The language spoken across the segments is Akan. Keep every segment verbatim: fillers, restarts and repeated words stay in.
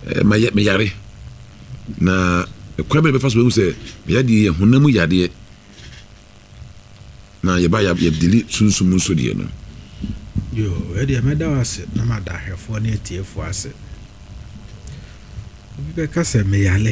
ma me yare na kwa be be fa so we say me yade ye honam yade na ye ba ya dili sunsum so de no yo e de me da wase na ma da hwefo na etiefo ase obi be ka se me yale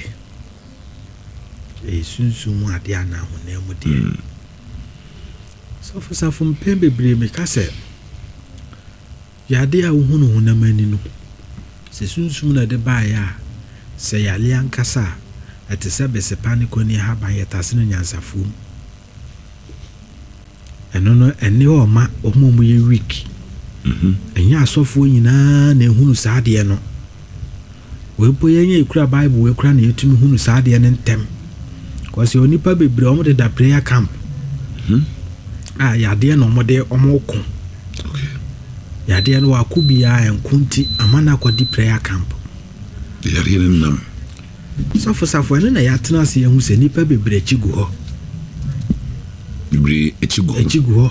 e sunsum ade ana honam de so for sa from pembe bre me ka se yade a wohunu honam ani no se sunsum na de ba ya se yale ankasa ate se be se paniko ni ha ba yetase no nyansafo eno no eni o ma o mu mu ye week mhm enya asofo nyina na ehunu saade no we po yenye ikura bible we kura na yetumi hunu saade ne ntem kwase onipa bebre o mo de da prayer camp mhm ah yade no mo de o mo ko okay yade no akubia enkunti amana ko di prayer camp yare ne nam sofo safo ne na yatena se yehu se nipa bebre chigu ho bebre echigu echigu ho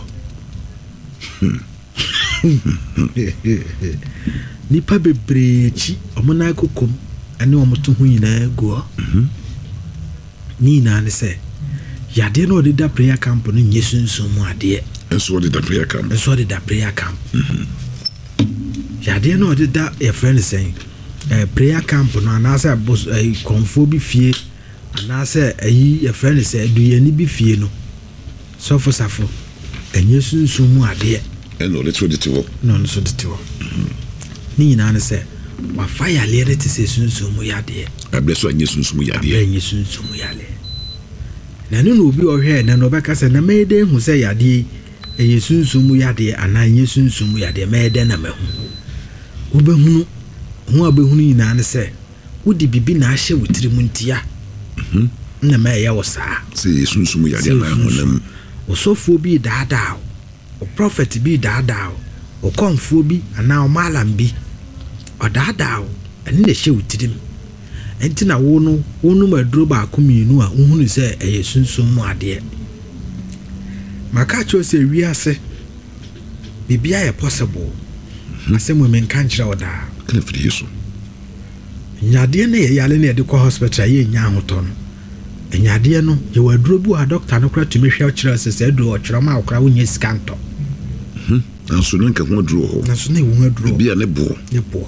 nipa bebre chi omona kokom ane omoto hu nyina go mhm ni na ne se yade no de da prayer camp no nyesunsun mu ade enso de da prayer camp enso de da prayer camp mhm yade no de da e friend saying eh prayer camp no anasa bos eh konfo bi fie anasa ayi e friend say do ye ni bi fie no so for safo enye sunsun mu ade eno let's read it wo no no so de tiwo ni na ne say wa fire le te say sunsun mu yade abeso enye sunsun mu yade enye sunsun mu yale na no no bi o hwe na no beka say na mede hu say yade enye sunsun mu yade ana enye sunsun mu yade mede na mahu wo behunu ho abehunu nyina ne se wodi bibi na ahye wotiri mu ntia mhm na ma ya wosa se sunsumu yade na honam osofo bi daada o prophet bi daada o konfo bi ana o malam bi o daada o ene na hye wotiri mu enti na wo no wo no maduro ba akominu a uhunu se eye sunsumu ade maka cho se wiase bibia ye possible asemu men kanchira oda kana firi yesu nyade na ye yale na de ko hospital ye nya ahoto no nyade no ye waduro bu a doctor no kra tumi hwe kira se se do o kira ma okra wonya scanto mhm anso no nka ho aduro ho na so na wo aduro bia ne bo ne bo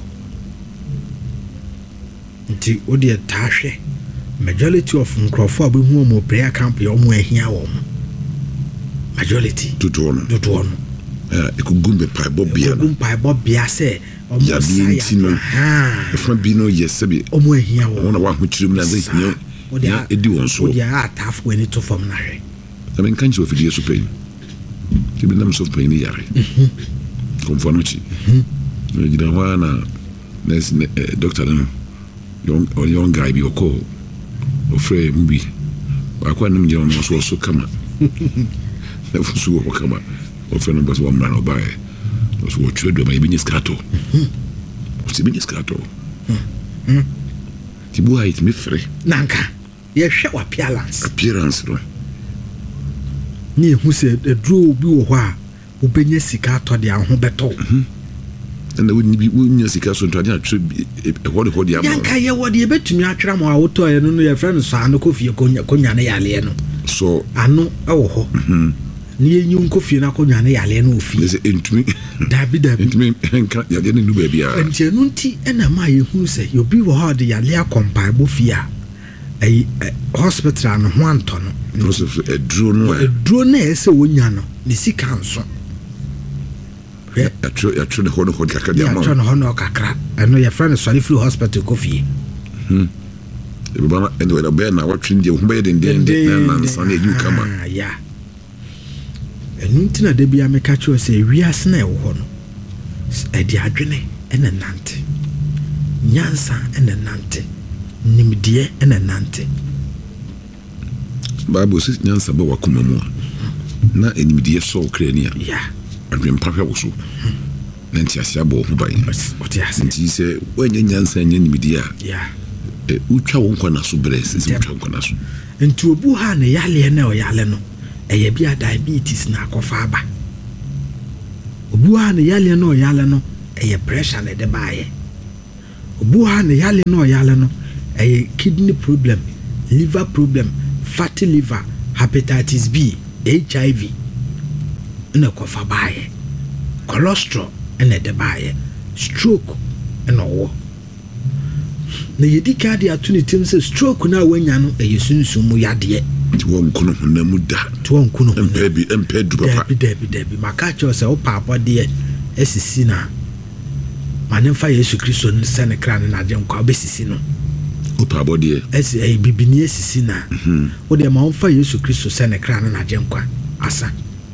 nti odi ta hwe majority of nkrofo abehu mo prayer camp ye omo ahia wo majority tutu ono tutu ono eh ekugumbe pai bobia no ekugumbe bobia se omo saya ha efra bi no yesebi omo ahia wo ona wa ho kirim na ze hia ya edi won so odi a taf we ni to fam na hwe I mean kanchi of the pain ki bi nam so pain yare mhm konfono chi mhm gida wa na nurse doctor no young or young guy bi oko o frey mbi akwa nam je on so so kama na fusu o kama o frey no bas wa mra no bae o so twa do ma bi ni skato mhm o si bi ni skato mhm ti bu hait me frey nanka ye hwe wa appearance appearance no ni hu se edro bi wo ho a obenya sika to de aho beto mhm and we ni bi wonya sika so to de atwe e ho de ho de ama yanka ye wo de betumi atwera mo a woto ye no no ye friend so ano kofie konya konya ne yale no so ano e wo ho mhm ni yenyu nkofie na konya ne yale no ofie is entumi dabi dabi entumi enka yade ne nuba bia enti enu nti ena ma ye hu se yo bi wo ho de yale akompa bo fie a ai hospital no ho anto no process e dro no e dro na ese wonya no ne sika nso ya tro ya tro ne ho no ho kakra dia ma ya tro no ho no kakra eno ya friend sorry free hospital kofie mhm e be bana endo na be na watwin dia ho be den den na na san e ju kama ya enu ntina de bia me ka cho se wiase na e wo ho no e di adwene ena nante nyansa ena nante nimdie ena nante Bible says nyansa ba wakuma mu na enimdie so krania ya adwem pahwa wo so na nti asia bo ho ban oti ase nti se wanya nyansa nya nimdie a ya e utwa wo nkwa na so brese se utwa nkwa na so nti obu ha na yale na o yale no eye bia diabetes na akofa aba obu ha na yale na o yale no eye pressure na de baaye obuha ne yale no yale no a kidney problem, liver problem, fatty liver, hepatitis B, H I V, and a cough baye, cholesterol, and a debaye, stroke, and all. Na yedi kadi atuni tim se stroke na wanya no e yesunsu mu yade ti won kuno na mu da ti won kuno empe bi empe du papa debi debi debi maka cho se o papa de esisi na mane fa Yesu Kristo ne se ne kra ne na je nkwa obesisi no o papa de esi e bibini esisi na o de ma on fa Yesu Kristo se ne kra ne na je nkwa asa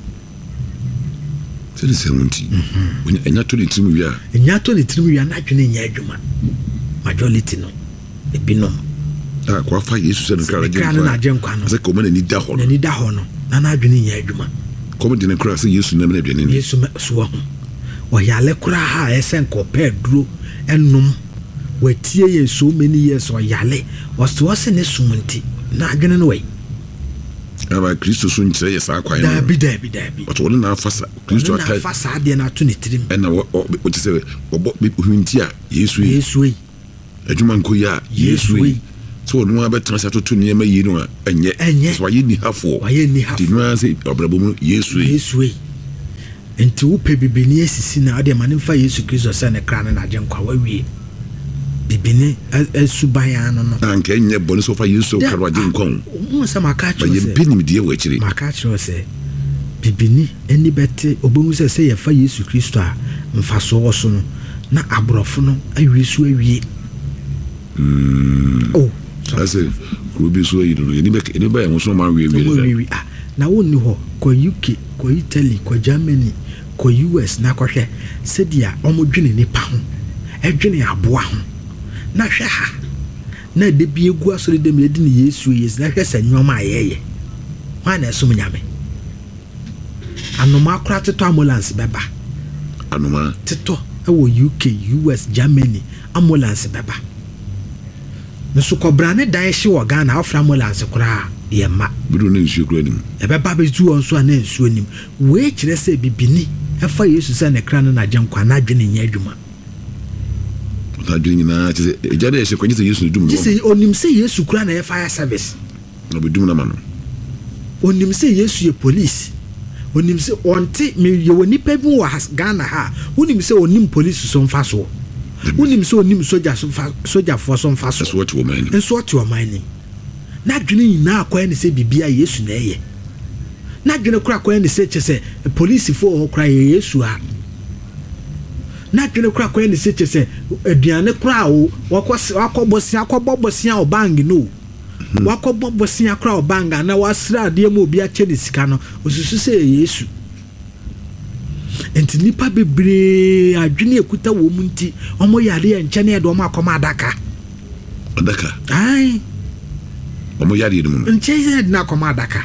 se de se wonti enya to ne tim wi a enya to ne tim wi a na dwene nya adwuma majority no ebinom ah kwa fa Yesu se no kra na je nkwa no se ko me ni da ho no ni da ho no na na adwene nya adwuma ko me de ne kra se Yesu na me adwene ni Yesu so ho o yale kra ha esen ko pedro enum watie ye so many years o yale o so se ne sumunti na adwene no wai aba Kristo so nkyere ye sa kwan da bi da bi da bi o to na afasa Kristo aka afasa de na to ne tirim e na o ti se o bo hunti a Yesu Yesu yi adwuma nko ya Yesu yi so no abetra sa to ne ma yi no enye so waye ni hafo waye ni hafo di no se obrabo mu Yesu yi Yesu yi enti wo pe bibini esisi na ade ma ne fa Yesu Kristo se ne kra ne na je nkwa wawie bibini esuban no no anke nye boni so fa Yesu kra je nkwa mo se maka cho se ye binim die wa chire maka cho se bibini eni bete obomu se se ye fa Yesu Kristo a mfa so wo so no na abrofo no awie so awie mm oh ase rubi so yi no ni be ni ba yan so ma wie wie ah na woni ho ko U K ko Italy ko Germany ko U S na ko hwe sedia omodwene nipa ho edwene aboa ho na hwe ha na de bi egu asore de me di ni Yesu Yesu na hwe sanyoma ayeye wa na esum nyame anoma akora teto ambulance beba anoma teto ewo U K U S Germany ambulance beba nso kobra ne dan hye wo Ghana afra ambulance kora ye ma bidu ne nsuo kura nim e beba bezu on so na nsuo nim we kire se bibini efa Yesu se ne kra na agyenkwa na adwene nya adwuma ta dwene na te eja de hye kwanyi se Yesu dum no se onim se Yesu kura na ye fire service no bedum na ma no onim se Yesu ye police onim se onte me ye woni pa bi wo Ghana ha onim se onim police so mfa so onim se onim soja so soja fo so mfa so so what wo man enso what wo man ni na dwene nyina akwa ne se bibia Yesu na eye na dwene kura kwa ne se chese police fo ho kura Yesu a na dwene kura kwa ne se chese aduane kura wo wakobosia akobobosia o bang no wakobobosia kura o banga na wasra ade mu obi a chede sika no osusu se Yesu enti nipa bebre adwene ekuta wo mu nti omo yare ya nche na edo omo akoma adaka adaka ai omo yare dum nche ye na akoma adaka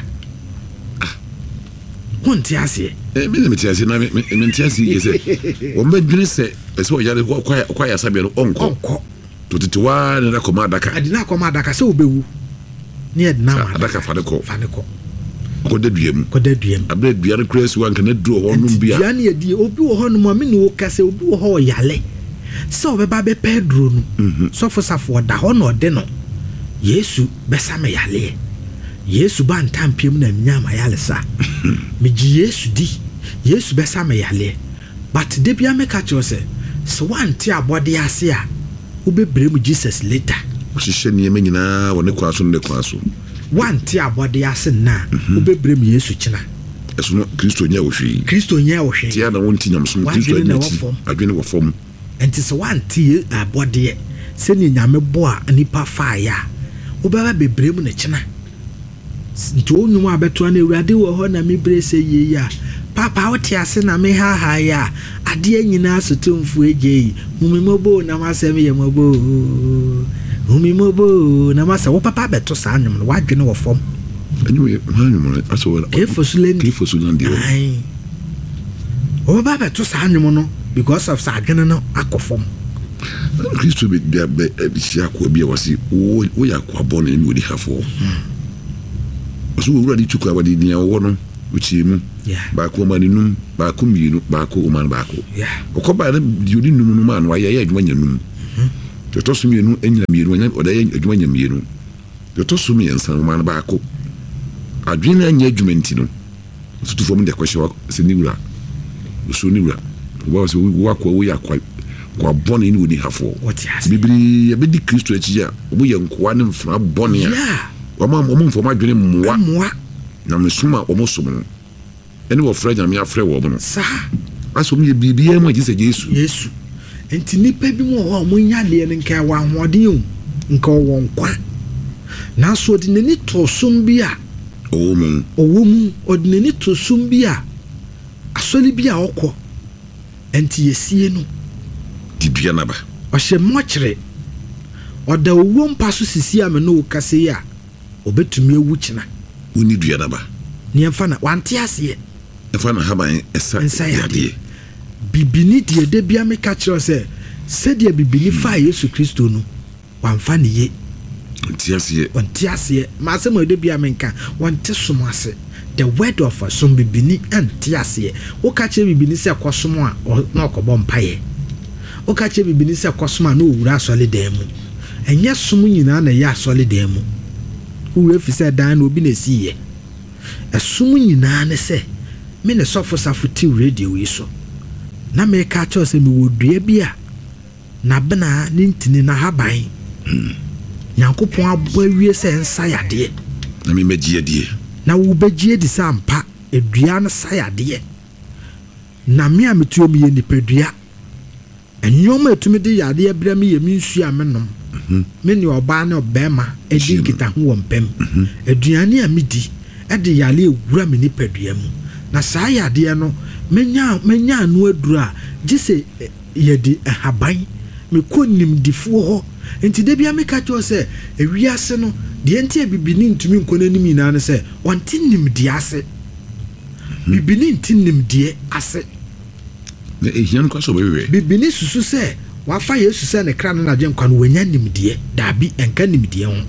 wonti ase eh me me tiase na me me tiase yese o mba dwene se ese o yare kwa kwa ya sabe no onko onko to titiwa na akoma adaka adina akoma adaka se obewu ni edna adaka fa de ko fa de ko ko de duam ko de duam abre duare kresi wan kana duro ho num bia duane ye die obi wo ho no mo me no ka se obi wo ho yale se obeba be Pedro no so fo safo da ho no de no Yesu besa me yale Yesu ba ntampiem na nyama yale sa me gi Yesu di Yesu besa me yale but de bia me ka cho se so wanti abode ase a obebre mu Jesus later o hihye ne me nyina wone kwa so ne kwa so wanti abode ase na obebre mu Yesu kina eso no Kristo nya wo hwi Kristo nya wo hwi ti ya na wonti nyam so Kristo nya ti adwene wo fom enti so wanti abode se ni nyame bo a nipa fa ya obeba bebre mu ne kina nti onum abeto na ewurade wo ho na mebre se ye ya papa wote ase na me ha ha ya ade nyina sotomfu eje mumimobo na masem ye mobo mumimobo na masa wo papa beto sa anyum no wadwene wo fom anyway anyum no aso wala kefo sulen kefo sulen dio ai wo baba beto sa anyum no because of sa adwene no akofom Kristo be bia be bia ko bia wasi wo wo ya kwa bone ni odi hafo so wo wura di tukwa wadi nia wo no uchi mu ba ko mani num ba ko miinu ba ko o man ba ko yeah ko ba na di odi num num an wa ya ya adwuma nyanum to to so mienu enya mienu anya oda ye adwuma nya mienu to to so miensa no man baako adwene anya adwuma ntino so to fom de kwehye se niwura so niwura wo so wo akwa wo yakwa kwa bone ni woni hafo bibiri yebedi Kristo achi ya obo ye nkoa ne mfra bone ya wama mo mfo ma adwene mmoa mmoa na mesuma omo som no ene wo fra nyame afre wo no sa aso mi bibia mu agise Yesu Yesu enti nipa bi mo ho mo nyale ne nka wa hoden nka wo nkwa na so de nani to som bi a owo mu owo mu odinani to som bi a asoli bi a okọ enti yesie no dibia na ba o hye mochire oda owo mpa so sisi a me no kase ya obetumi ewu kina oni dua na ba ni emfa na wante ase emfa na haban esa yade bibini die de bia me ka kire se se de bibini fa Yesu Kristo no wamfa ne ye nti ase wante ase ma se mo de bia me nka wante som ase the word of some bibini anti ase wo ka kire bibini se kosom a na okobo mpaye wo ka kire bibini se kosom a na owura asole dan mu enye som nyina na ya asole dan mu wo efi se dan na obi na siye esum nyina ne se me ne sofo safuti radio yi so na me ka kire se me wodua bia na bena ne ntini na haban Nyankopon abo awie se nsa yade na me magie die na wo bagie di sampa edua na sayade na me ametuo me nipadua enyoma etumi de yade abra me yemi nsu amenom me ne oba na obema edi kita ho wompem aduane a medi ede yale ewura me nipadua mu na saa yade no menya menya anu adura gise yedi haban me konim difuo ho enti de bia me ka cho se ewiase no de enti bibini ntumi nkonanim ina ne se wonti nim de ase bibini ntinim de ase na ehian kwa so bewe bibini susu se wafa Yesu se ne kra no na je nkwa no wanya nim de dabi enka nim de ho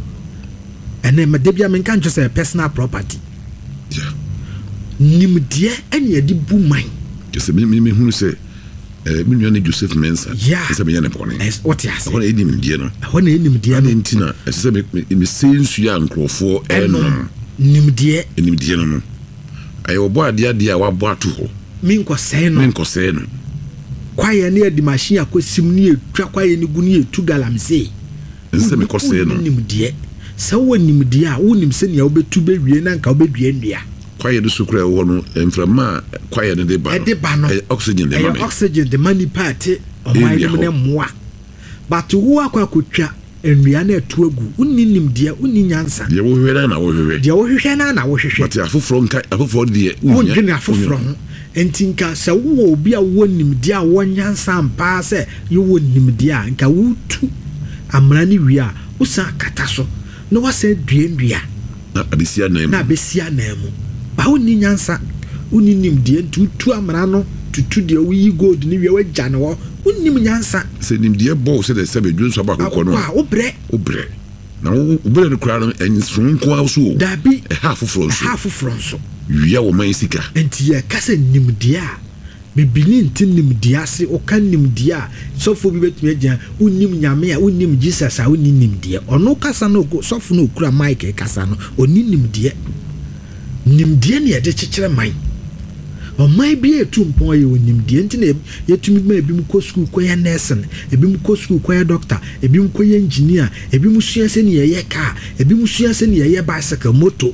ene me de bia me kan cho se personal property yeah nim de ene adi bu man just me me hunu se eh me nua ne Joseph Mensa se me yana pone es what ya say wona enim de no wona enim de no ntina se me me sensu ya nkrofo enom nim de enim de no no ayo bo ade ade a wabo ato ho min ko sei no min ko sei no kwaye ne adi machine akosim ne etwa kwaye ne gu ne etu galamse se me ko sei no nim de se wo nim de a wo nim se ne obetu bewie na nka obedua ndua kwaye de sukura wo no emframa kwaye ne de ba no de ba no oxygen de ma oxygen de mani party o mai dem ne moa but wo akwa kotwa ndua na etu agu unni nim de unni nyansa de wo hwehwe na wo hwehwe de wo hwehwe na na wo hwehwe but afoforo nka afoforo de unya unya afoforo ho entinka se wo obi a wo nim de a wo nyansa mpa se yo wo nim de a nka wo tu amra ni wi a wo sa kata so no wa se due ndua na abesia na mu na abesia na mu ba woni nyansa woni nim de tutu amra no tutu de wo gold ni wi wagya ne wo woni nyansa se nim de bo se de se be dwun so ba kokko no wa obre obre na obre no kra no ensun ko aso dabi e half from so half from so wiya wo man sika enti ye kase nim de a bibili nti nim de ase o kan nim de a sofo bi betumi agya unim nyame a unim Jesus a unim nim de ono kasa no sofo no okura mic kasa no oni nim de nimdie ne yede kyekere man o man bi etu mpon ye onimdie nti na yetumi ma ebi mu ko school ko ye nursing ebi mu ko school ko ye doctor ebi mu ko ye engineer ebi mu sua se ne ye car ebi mu sua se ne ye bicycle moto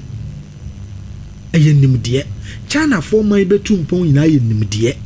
eye nimdie China for man betu mpon nyina ye nimdie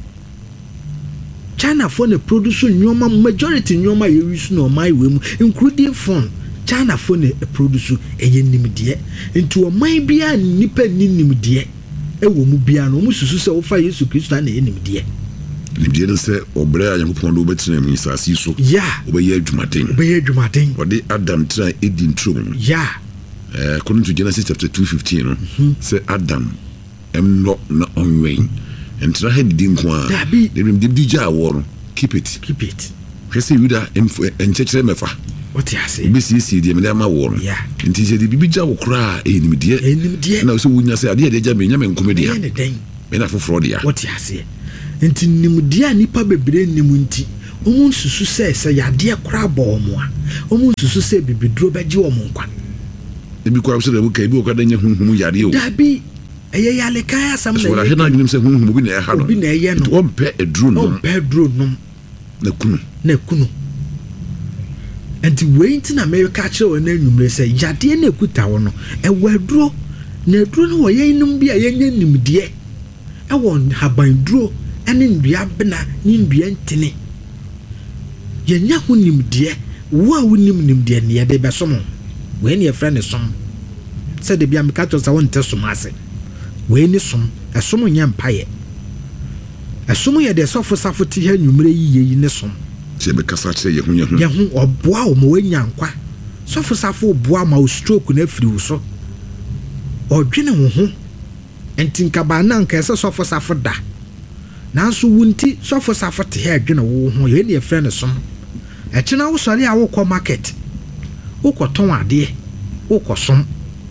China for ne produce nyoma majority nyoma ye use no man we mu including phone China for ne produce eye nimdie nti o man bia nipa ni nimdie e wo mu bia no mu susu se wo fa Yesu Kristo na ye nimdie nimdie no se obre a Yakopon do betina mi sasi so ya obeye adwumaden obeye adwumaden ode Adam tra edin trum ya eh according to Genesis chapter two fifteen no se Adam em no na onwen entra ha didi nko a de rim didi ja wo no keep it keep it kwese yuda em enchekere mefa what you say bi si si de me ma wo no enti je de bibi ja wo kra e nimdie nimdie na so wunya se ade de ja me nya me nkomedia ne den me na foforo dia what you say enti nimdie nipa bebre nimu nti omu susu se se yade kora ba omo a omu susu se bibiduro beje omo nkwa ebi kwa so da bu kai bi okada nya hunhum yare o dabi eye yale kan asam na so la hena adwunim se hunhum bi na ya ha no bi na eye no o mpe eduro no o mpe duro no na kunu na kunu enti wait na America kire na nwumre se yade na ekuta wo no e waduro na duro no wo yenum bi a yenye nimdie e won haban duro ene ndua bena ni ndua ntene yenya ho nimdie wo a wonim nimdie ne yede besom we ne friend ne som se de bia meka to sa won te som ase we ni som esom nya mpaye esom ye de sofo safo ti ha nwumre yiye yi ne som se be kasa kire ye ho ye ho ye ho oboa o mo wenya nkwa sofo safo oboa ma o stroke na firi wo so odwene wo ho entinka ba na nka se sofo safo da nanso wunti sofo safo te ha adwene wo ho ye ne friend ne som e kina wo sori a wo ko market wo ko ton ade wo ko som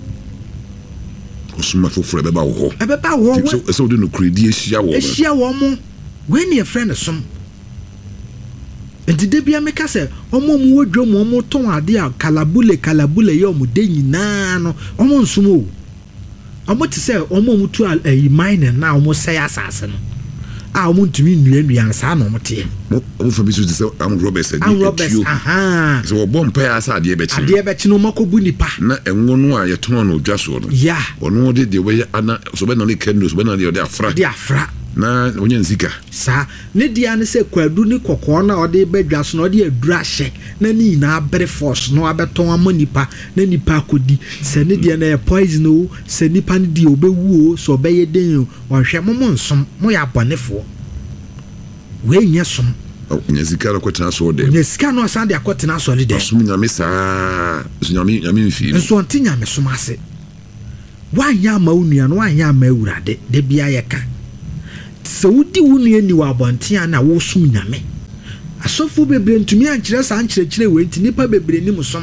osuma foforo beba wo ho ebeba wo ho so so de no kredi ehia wo ehia wo mo we ne friend som entide bia meka se omo mu wodwo mo mo ton ade a kalabule kalabule ye omo de nyina no omo nsumo omo ti se omo mu tu a mine na omo say asase no a omo ntumi nnua nnua ansa na omo te omo fa bi so se am Roberts adi am Roberts aha so obo mpa asa ade be chi ade be chi no makobu nipa na enwo no a ye ton no dwa so no ya ono de de we ana so be no ne kendo so be no de afra de afra na onye nzika sa ne dia ne se kwadu ni kokko na ode bedwa so na ode aduru ahye na ni na bere force no abeton amonipa na nipa akodi se ne dia na e poison o se nipa ne dia obewu o so obeye den o hwe momo nsom mo ya bonefo we nya som onye nzika ro kwetena so de onye sika no san de akwetena so de som nyame sa so nyame nyame mfi nso nti nyame som ase wanya ma onua no wanya ma awurade de bia ye ka so wudi wunu ni wa bontia na wo sum nyame asofu bebre ntumi ankire sa ankire kire we nti nipa bebre ni musom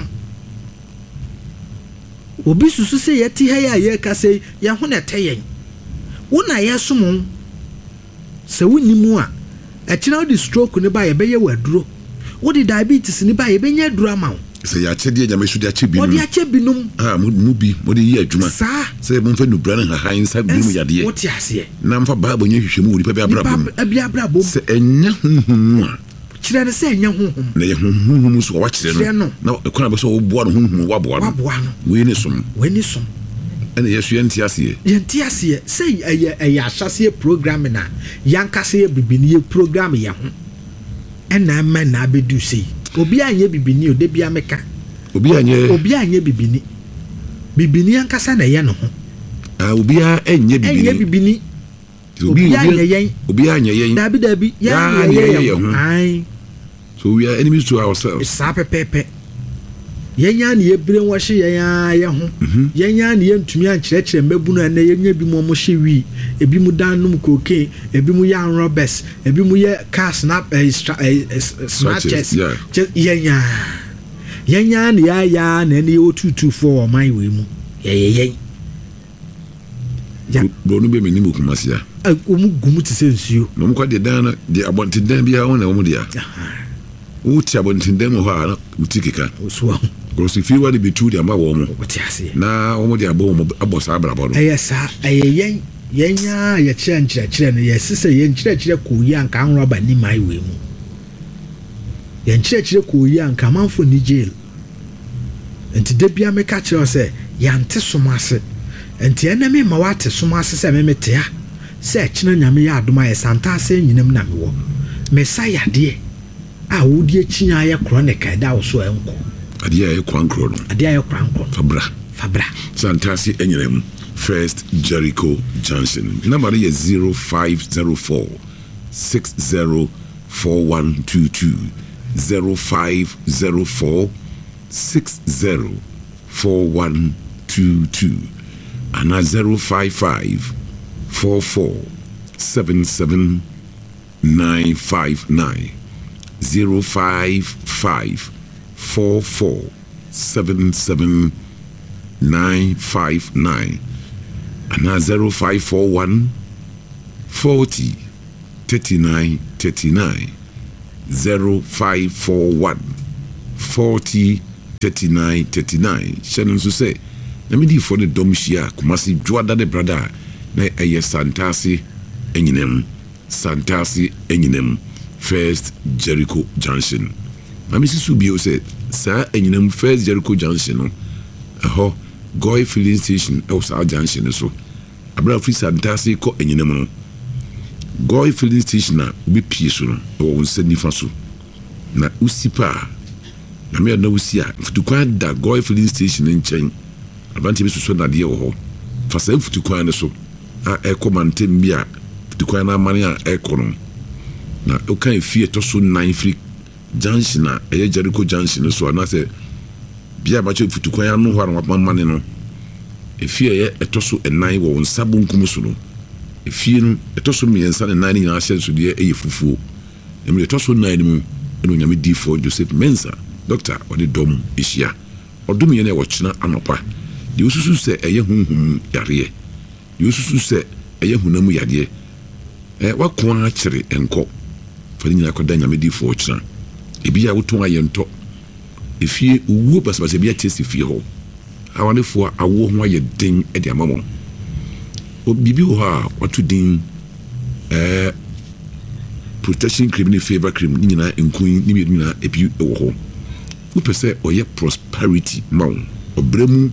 obi susu se yeti ha ya ye ka se ya ho na teyen wona ye sum se wuni mu a akira di stroke ne ba ye be ye waduro wodi diabetes ni ba ye be nya duro ama se ya chede nyame so de ache bi wodi ache bi num ah mu bi wodi yi adwuma sa se mo fa nubra na ha insa bi mu yade woti ase na mfa baabo nya hwehwemu wodi pa bi abrabom bi abrabom se enya hunhum a kire ne se enya hunhum na ye hunhum so wa kire no na ekona be so wo boa no hunhum wa boa no wa boa no we ni som we ni som ene yesu yenti ase yenti ase se eye eye asase program na yankase ye bibini ye program ye ho ena ma na bedu sei obi anye bibini o de bia meka obi anye obi anye bibini bibini yankasa na ye no ho ah obi a enye bibini enye bibini obi anye yen obi anye yen dabi dabi ya ye ye ai so we are enemies to ourselves sa pepepe yenya ne ye brainwash yenya ye ho yenya ne ye ntumi ankyerɛkyerɛ mabunu na yenya bi mo mo hye wi ebi mu danum cocaine ebi mu ya Roberts ebi mu ye car snap snatches yenya yenya ne ya ya na ne o two two four man we mu ye ye ya do no be me ni mu kumasia o mu gumu ti se nsuo no mu kwa de dan de abontidan bia won na wo mu dia o ti abontidan ho ha utikika so gross if you want to be true the amba wo mo na wo mo de abo mo abo sa brabo no eh sa eh yen yenya ye kire nkire kire no ye sese ye nkire kire ko yi anka anro ba ni mai we mu ye nkire kire ko yi anka manfo ni jail enti de bia me ka kire se ya nte somase enti ene me ma wate somase se me mete a se kire nyame ya adoma ye santa se nyinam na me wo me sa yade a wodi achinya ye chronic da wo so enko adia ye kwankro no adia ye kwankro fabra fabra santasi enyerem First Jericho Junction number is zero five zero four six zero four one two two zero five zero four six zero four one two two and zero five five four four seven seven nine five nine zero five five four four seven seven nine five nine and zero five four one forty thirty nine thirty nine zero five four one forty thirty-nine thirty-nine. Shannon so say na me di for the dom hia Kumasi Dwoada de brother na eye Santase enyinem Santase enyinem First Jericho Junction. Na me sisu bio say sa enyinem First Jericho Junction no eho Goy filling station e sa junction so abra free Santase ko enyinem no Goy filling station na bi pie so no e wo nsani fa so na usipa na me na usia futukwan da Goy filling station nchen abante bi so na de wo ho fa sa futukwan ne so a e komantem bi a futukwan na mane a e kono na o kan fie to so nine free junction na e Jericho Junction so na se bia ba che futukwan anu ho arwa mane no e fie e to so nine wo nsabo nkum so no e fie no e to so miensa na nine na ahye so de e fufuo e me to so nine mu e no nyame D four Joseph Mensah doctor o de dom ehia odum ye na e wo chena anopa de ususu se eye hunhum yare de ususu se eye hunamu yade e wakọ a kire enko fa ni akoda nyame D four chena e bia woton aye nto e fie uwu basbase bia test fie ho awane fo awo ho aye den e de amamo o bibi ho a watu din eh protection cream ni favor cream ni nyina enkun ni bi nyina ebi wo ho wo pese oye prosperity maw obremu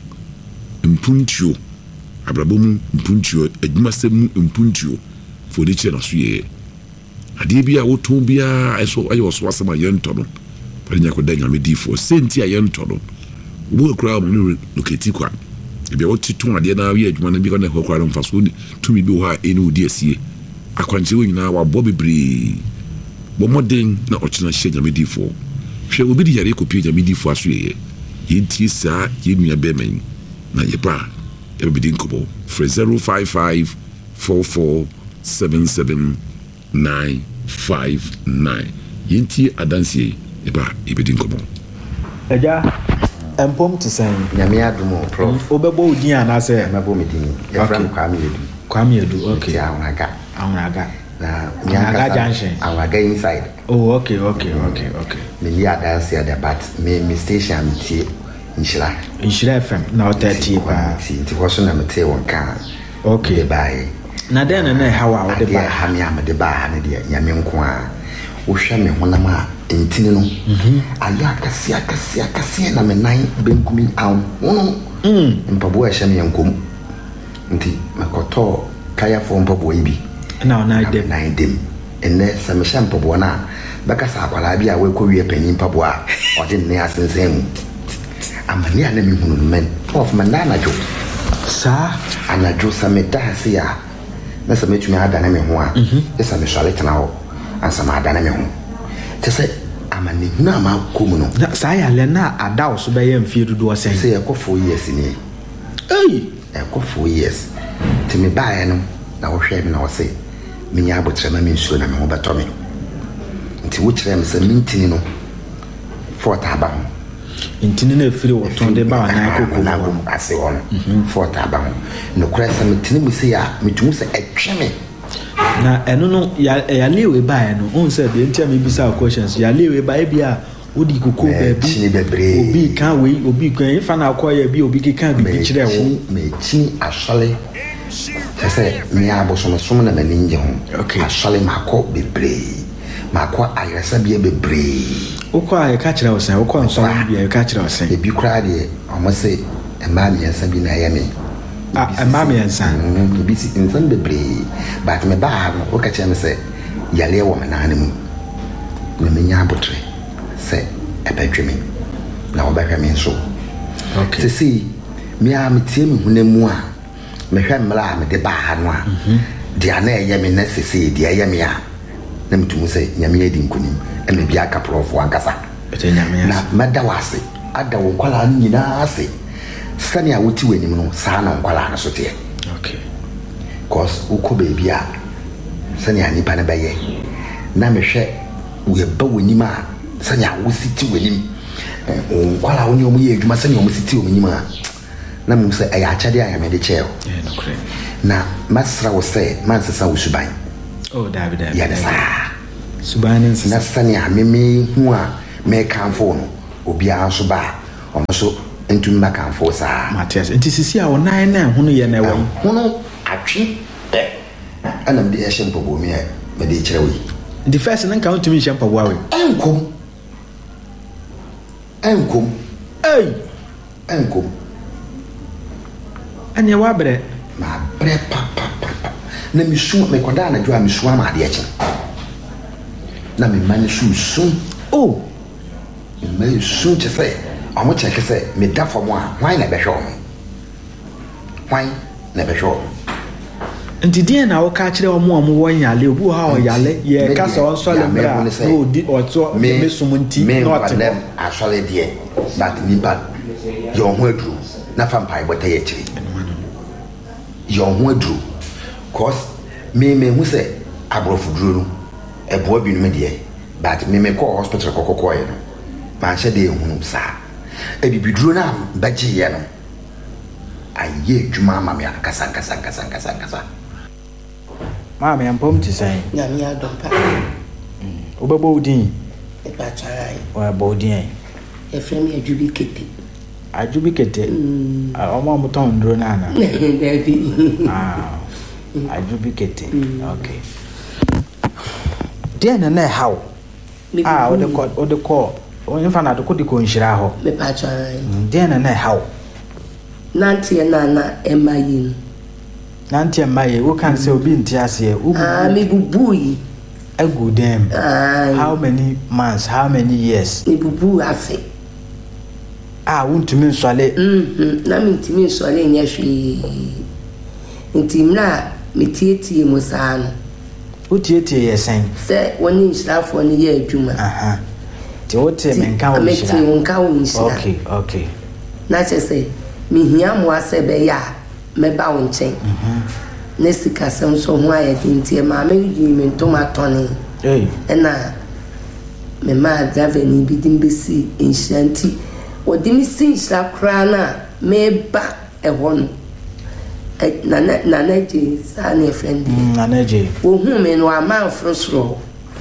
mpuntuo abrabomu mpuntuo adwumasem mpuntuo for the channel so ye ade bia wo to bia eso ayo so asema yento no panya ko danya me D four senti ayento no wo kura mo loketi kwa bia wo titu ade na wi adwuma na bi ko na ko kura mfaso ni tumi bi wo ha eni odi asie akwanche wo nyina wa bo bebre bo modern na ochina hye nya me D four hwe obi di yare ko pie nya me D four aso ye yenti sa ye nua be men na ye ba e be din kobo for zero five five four four seven seven nine five nine yenti adansie e ba e be din kobo eja empom to say nyame adumo prof obebo odin anase mabo medin e from kwame edu kwame edu okay awunaga awunaga na Nyaga Junction awunaga inside oh okay okay okay okay me ya dance ya but me me station tie Nshira Nshira F M na thirty pa ti ko so na me tie won ka okay de bai na den na hawa wo de ba ha me am de ba ha ne de nyame nko a wo hwe me honam a entini no mhm aya kasia kasia kasia na me nan benkumi aw wono mm mpabo a hye me yankom nti makoto kaya fo mpabo ibi na na dem na dem enne sa me hye mpabo na baka sa akwala bi a we ko wie panyin mpabo a o de ne asensen amani ana mi hunu men of manana jo sa ana jo sa me da se ya na sa me tumi ada na me ho a esa me swale tena ho ansa ma ada na me ho te se amani hunu ama komu no na sa ya le na ada wo so be ye mfie dudu o sen se e ko four years ni ei e ko four years te me ba ya no na wo hwe me na wo se me nya abotre ma me nsuo na me ho beto me nti wo kire me se mintini no fort aba ho intini na firi woton de ba na kokoko na go ase on fort aba ho no kura se mitini mu se ya mitum se etweme na eno no ya ya lewe ba eno on se be ntia me bisa questions ya lewe ba e bia odi kokoko ba bi obi kan we obi kan ifa na akoya bi obi kan bi kire wo me chi asale se me aboso no som na mani nje ho asale mako bebre mako ayesa bi bebre okwa e ka kire wo sen okwa nso bi e ka kire wo sen e bi kra de omose e ma mi ensa bi na yemi ah e ma mi ensa e bi si ensan bebre but me ba no o ka kire me se yale wo me na anamu na me nya abotre se e ba twemi na wo ba hwa me nso okay si me a me tie me hunamu a me hwa mra me de ba ha no a dia na e yemi na sese dia yemi a na mtumu se nyame adi nkonim e me bia ka prof wankasa na mada wase ada wo kwala nyina ase sani a woti wanim no saa na kwala na so te okay cause uko baby a sani ani pa na baye na me hwe we ba wanim a sani a wositi wanim o kwala woni omu ye adwuma sani omu siti omu a na mu se aya achade aya me de cheo na masra wo se man sesa wo suban oh david david ya sa subane na sane a me hu a me kanfo no obia so ba o so entum ba kanfo saa Matias enti sisi a onan na hu no ye na ewo hu no atwe ana me de ehye mpobo me me de kire we the first nan kan tumi hye mpobo awe enkom enkom ei enkom anya wa bre ma bre pa pa pa na mi su me kwada na dwa mi su ama de eche na me mani su su oh me su che fe amo che ke se me da fo mo a hwan na be hwe hwan na be hwe nti die na wo ka kire omo omo wo yale obu ha o yale ye ka so so le bra no di oto me sumunti not them actually die but me bad your ho adru na fa mpai bota ye kire your ho adru cause me me hu se abrofu duro no ebo abi no me die but me me call hospital kokoko ye no ma hye de ehunu sa ebibi duro na baji ye no aye dwuma ma me akasa kasa kasa kasa kasa ma me ampom ti sai na mi adompa obebo udin e pa charai wa bodin e frame ajubi kete ajubi kete ah omo mo ton duro na na David ah ajubi kete okay dia na na how ah o de ko o de ko o nfa na de ko de ko nhira ho me pa charai dia na na how nanti na na emayin nanti emaye wo kan say obi nti ase ubu ah me bubui agu dem how many months how many years me bubu afi ah wuntumi nsole mhm na me ntimi nsole nya hwe ntimna me tietie mo saa no wo tietie yesen se woni nshirafo no ye adwuma aha ti wo te me nka wo nshira me ti wo nka wo nshira okay okay na chese me hia mo asebe ya me ba wo nchen mhm ne sika sem so ho aye tintie ma me yi me tomatoni eh na me ma driver ni bi dimbesi inshanti odimi si nshira kra na me ba e won na na na je sa na friend na na je wo hu me no ama frosro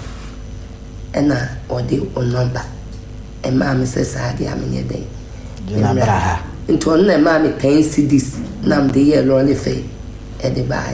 na odi o number e ma me se sa dia me nye den na braha into na ma me ten cedis na me de ye lo le fe e de bai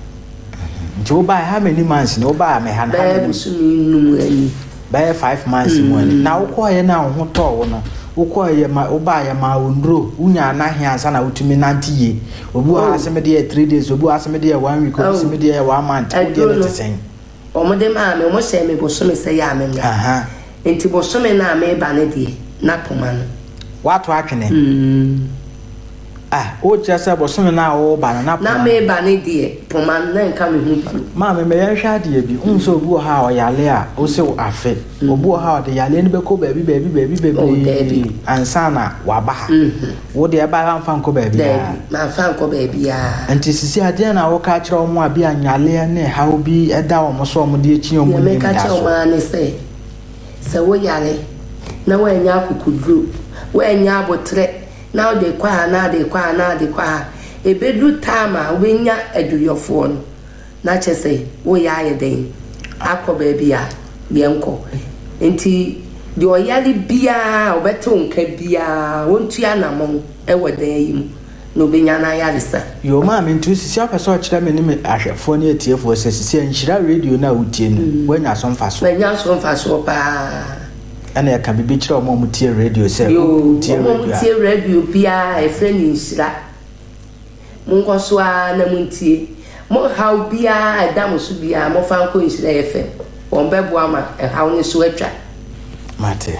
jo bai how many months no bai me han han ba su ni nu ani bai five months mo ani na wo ko ye na ho to wo no wo ko ye ma wo bai ye ma wo ndro unya na hia ansa na utumi nantiye obu ha se me de three days obu ha se me de one week obu se me de one month wo de le tsen o mo de ma me mo se me bo so me se ya me nga aha enti bo so me na me ba ne de na poma no watu atwene mm ah o chasa bo so me na wo ba na poma na me ba ne de poma na nka me hu pa ma me me yan hwa de bi unso obu ha o yale a o se afe obu ha o de yale ni be ko ba bi ba bi ba bi ba bi ansa na wa ba ha wo de ba ha mfa nko ba bi ya ma fa nko ba bi ya enti sisi ade na wo ka kire o mo abi anyale ne ha obi eda o mo so o mo de echi o mo ni me ka kire o ma ne se se wo yale na wo enya akukudru wo enya abotre na o de kwa na de kwa na de kwa ebedu tama wo enya aduyofo no na chese wo ya ye den akoba bia ye nko enti de oyali bia obeto nka bia wontu anamon e wodan yim no benya na yalisa yo ma me ntu sisi apeso kire me ni me ahwefo ne atiefo se sisi enhira radio na utie no wanya so mfa so wanya so mfa so pa ana ya ka bibi kire o mo mutie radio se utie radio utie radio bia e friend nhira munko so a na muntie mo how bia adam so bia mo fa nko nhira efe won bebo ama e how ni so atwa mate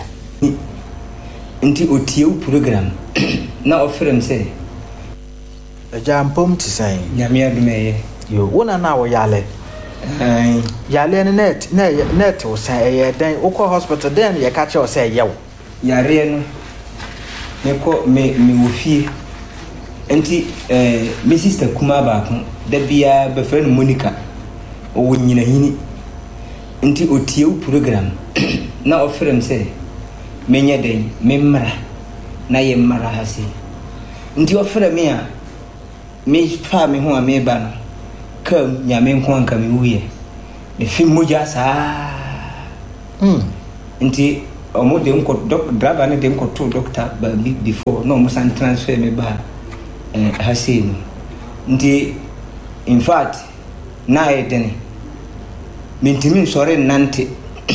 nti otie u program na ofrem se eja mpom ti sai nyame adumeye yo wona na wo yale eh yale ne net na net wo sai e den wo ko hospital den ye ka che wo sai yew yare no me ko me me ofie nti eh me sister kuma ba ko da bia be friend Monica o nyina hini nti otie u program na ofrem se menye den me mra na ye mra hasi nti ofrem me a me fa me ho a me ba no kam nyame nko anka me wuye ne fi moja saa mm nti omo dem ko doc driver ne dem ko to doctor ba before no mo san transfer me ba eh hasin nti in fact na edene mintimi sore nante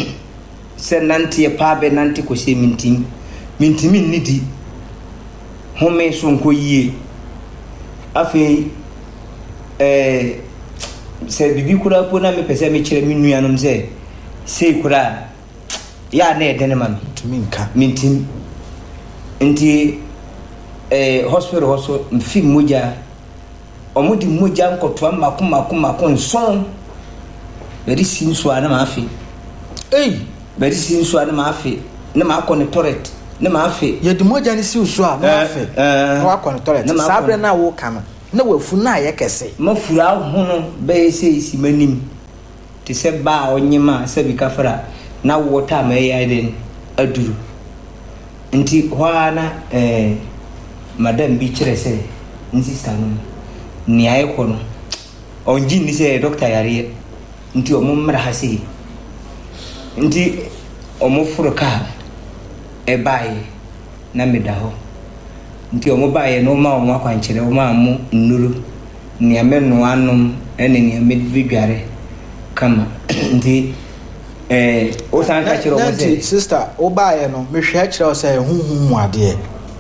se nante e pa be nante ko se mintimi mintimi nidi home so nko yie afi eh se bibi kura po na me pese me kire me nuanom se sei kura ya na edene ma mintimi nka mintimi nti eh hospital hoso mfi moja omudi moja nkoto amako mako mako nson beri sinso ana ma afi ei beri sinso ana ma afi na ma akọ ne toilet na ma afi ye di moja ni si uso a na afi na wa akọ ne toilet sabre na wo kana na wafu na ye kese mafura ho no be se isi manim te se ba onyema se bi kafara na wota ma ya den aduru nti hwana eh madam bi kire se insista no ni ayi ko no onji ni se doctor yare nti omo mra ha se nti omo furu ka e bae na medaho nti omo bae no ma omo akwankire omo amu nnuru ni amenu anum ene ni amedware kama nti eh o san ka kire omo se sister o bae no me hwe kire o se huhu mu ade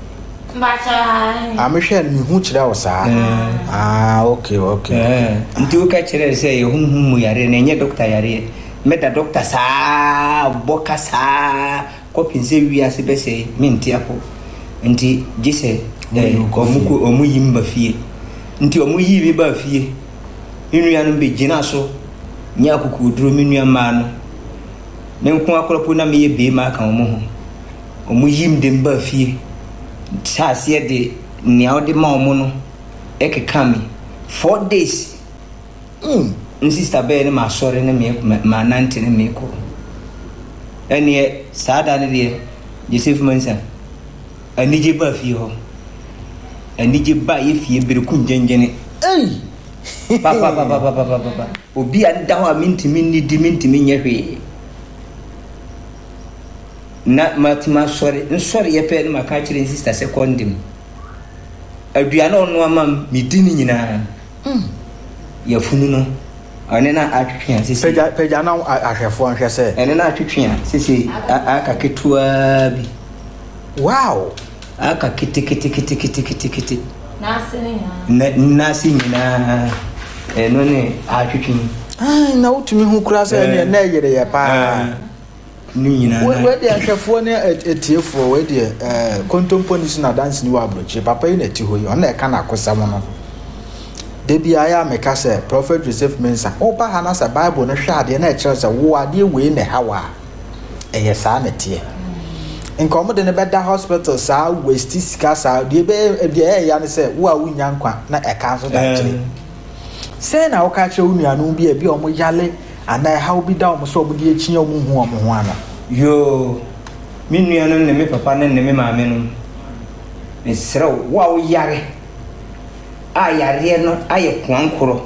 Bacha. a me hwe me hu kire o sa ah okay okay eh nti o ka kire se huhu mu yare na nye doctor yare meta doctor sa boka sa ko pinse wi ase be se minti apo nti gise omuku omu yimba fie nti omu yibi ba fie inu ya no be gina so nya kuku duro minu ama no ne nko akoropo na me ye be ma kan omu ho omu yim de mba fie chase de nia ode ma omu no ekeka mi four days mm insista be ne ma sore ne me ma nante ne me ko ene saada ne de Joseph Mansa anije ba fie ho anije ba ye fie bereku njenjene ei pa pa pa pa pa pa pa obi anda ho amintimi ni di mintimi nyehwe na matima sore nsore ye pe ne maka kire insista secondum aduana ono ama midini nyina mm ya funu no ane na atwetwe sisi peja peja na ahwefo nhwe se ene na atwetwe sisi aka ketua bi wow aka kiti kiti kiti kiti kiti kiti Nasinya. na nasi nyina eno ne atwetwe ah na utumi hu kura se ne na yere ye pa ni nyina we we de ahwefo ne etiefo we de eh contemporary na dance ni wa abrochi papa yi na ti hoyi ona e ka na akosam no debi aya meka se prophet Joseph Mensa oba hana sa bible no hwa ade na e kire se wo ade we ne hawa eye sa na tie nkomo de ne beda hospital sa waste sika sa de be de e ya ne se wo a wunya nkwa na e ka so da kire se na wo ka kire unuanu bi e bi o mo yale ana e hawo bi da o mo so o de echi o mo hu o mo ho ana yo mi nuanu ne me papa ne ne me maame no me sero wo a wo yare a yare no aye kwankoro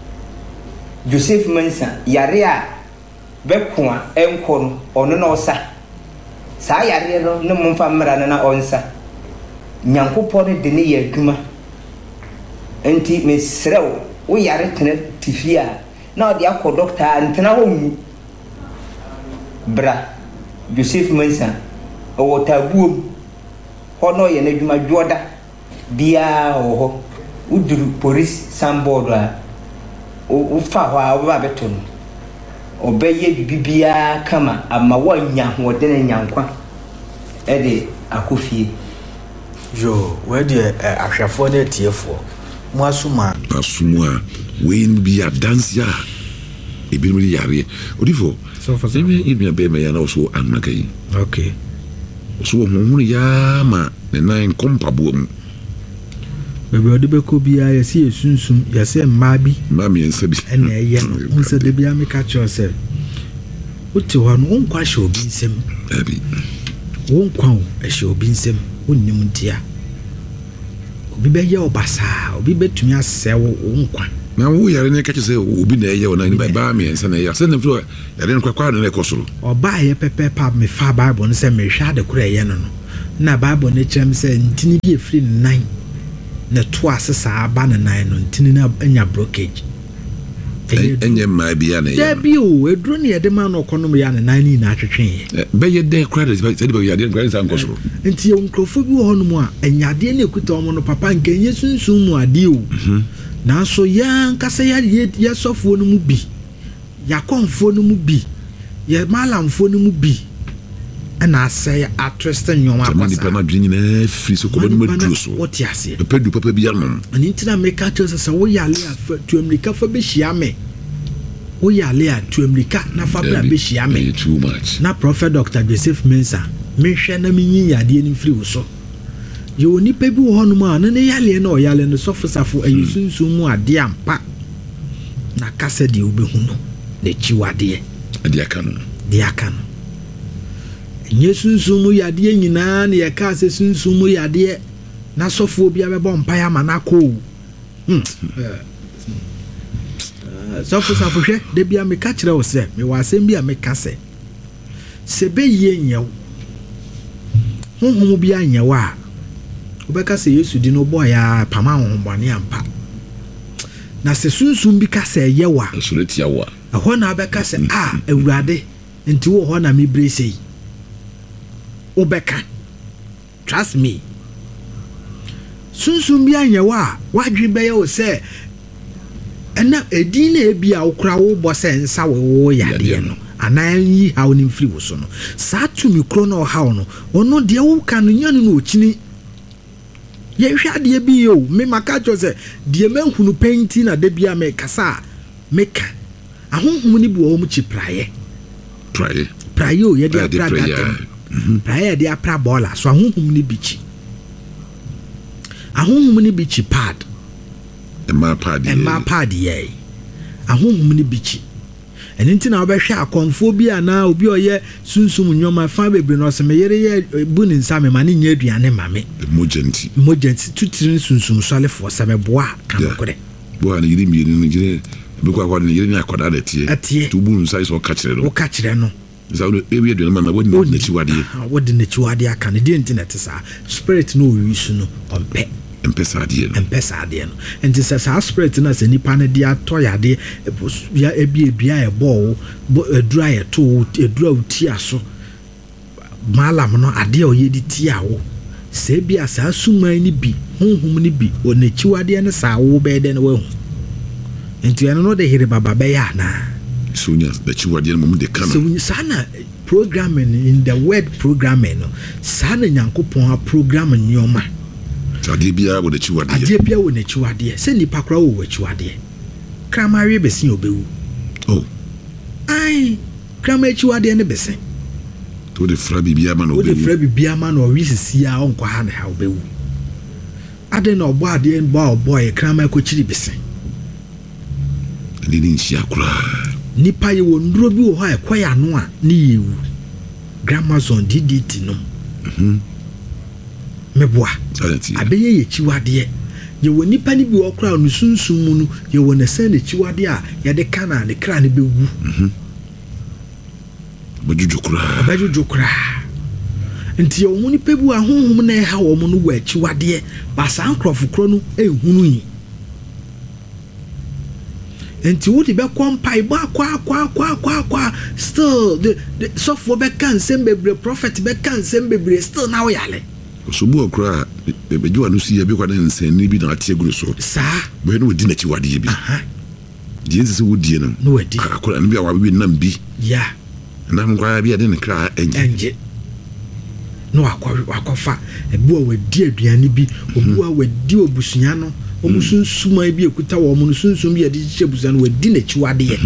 Joseph Mansa yare a be kwa enkoro ono na osa sa yare no ne mo fa mra na onsa nyankopɔ ne de ne ye adwuma enti me sero wo yare tene tifia na odi akɔ doctor ntena ho mu bra Joseph Mansa o tabuom ho no ye na adwuma dwoda bia ho uduru police sandboard a o fa ho a o ba beto no obeye bibia kama ama wanya ho de na nyankwa e de akofie yo we de ahwefo na tiefo mu asuma asuma we bi dance ya e bi mi yare odifo so for se me ibi be me ya na so anaka yi okay so ho hu ya ma ne nan kompabo mu bebe odi be ko bia ya si esunsum ya se mma bi ma mi ensa bi ene ye no unsa de bia me ka cho se uti ho no unkwa hye obi nsem abi unkwa o hye obi nsem unnim ntia obi be ye obasa obi betumi asewo unkwa na wo yare ne ka say obi na eye wona ni ba ba me ensa na eye say na fro yare ne kwakwa na ekosoro oba ye pepe pa me fa bible no say me hwa de kura eye no no na bible ne kyerem say ntini bi efiri nine na to asesa aba na nine no ntini na anya blockage enye ma bia na eye da bi o eduro ne yede ma no konom ya na nine na atwetwe be ye de kura say de be yade kura say nkosoro nti ye nkrofo bi ho no mu a enyade na ekuta omo no papa nke enye sunsun mu ade o na so ya nkasa ya ya sofo no mu bi ya konfo no mu bi ya malamfo no mu bi ana say atresta nyoma kwasa mani pana dwini na free so ko no madu so what ya say pedu papa bi yanom ani ntina make a choose say wo yale afa tu amerika fa be hia me wo yale a tu amerika na fa bra be hia me too much na prophet Doctor Joseph Mensah me hwe na me nyin yade ni free wo so ye oni pe bi wo hono ma na ne yale na o yale no sofo safo ayisunsun mu ade ampa na kasa de obehu no na chiwade ade aka no de aka no nye sunsun mu yade nyina na ye ka se sunsun mu yade na sofo obi abebo mpa ma na ko hm sofo safo hwe de bia me ka kire wo se me wa asem bia me ka se se be ye nyew honhom bia nyew a obeka se Yesu di no boy ya pama honbane ampa na se sunsun bi ka se ye wa so letia wa ho na obeka se ah awurade nti wo ho na me brese obeka trust me sunsun bi anya wa wadwe be ye o se ena edin na ebia okura wo bo se nsa wo yade no anan yi hawo ni mfiri wo so no sa tumi kro na o hawo no ono de wo ka no nyanu no okini ye hwa de bi yo me maka cho se de manhunu painting na de bia me kasa meka ahonhom ni bi wo mu chi praye praye praye o ye de pra gatem praye de apra bola so ahonhom ni bi chi ahonhom ni bi chi pad e ma pad e ma pad ye ahonhom ni bi chi eni ntina obehwe akonfo bi ana obi oye sunsum nyoma fa bebre no se meyere ye buni nsame mane nya aduane mame mojenti mojenti tutiri sunsum solefo se meboa kamkore boa ni yiri mi ni gire be kwa kwa ni yiri ni akoda da tie to bu nsa iso ka kire no ka kire no nsa no ebi aduane mama wodi na chiwade wodi na chiwade aka ne di ntina tesa spirit no oyisu no ompe empesa ade no empesa ade no enti se sa spirit na se nipa na dia to yade ya ebi ebia e bo edura ye to edura uti aso malam no ade o ye di ti awo se bia sa suman ni bi honhom ni bi o na chiwade ne sa wo be de ne wahu enti eno no de hire baba be ya na sunya the chiwade no mum de kana so sana programming in the word programming no sana nyankopon a program nyoma ade bia wo de chiwade ade bia wo na chiwade se nipa kra wo chiwade kramare besin obewu oh ai krama chiwade ne besin to de fra bibia ma no obewu to de fra bibia ma no wisisi a onko ha na ha obewu ade na obo ade bo boy krama ko chiri besin ade ni nsia kra nipa ye wo nduro bi wo ha ekoya no a ne yewu gramazon ddt no mhm meboa abeye ye chiwade ye woni pani bi okra no sunsun mu no ye wona san ne chiwade a ye de kana ne kra ne bewu mhm bajuju kra bajuju kra nti ye woni pebu ahonhom na ha wo mu no wa chiwade ba san krofo kro no ehunu yi nti wodi be kompai ba kwa kwa kwa kwa kwa still the, the sofo be kan sembebre prophet be kan sembebre still na wo yale so bu okra be beju anu si ya bi kwa na nsen ni bi na atie guru so sa bo no wodi na chi wade bi aha di ense wodi no no wodi akora no bi awa bi nam bi ya na mkwa bi ade ne kra enje enje no akwa akwafa ebu a wadi aduane bi obu a wadi obusunya no omusun suma bi ekuta wo mu sunsun bi ade chiche busunya no wadi na chi wade ye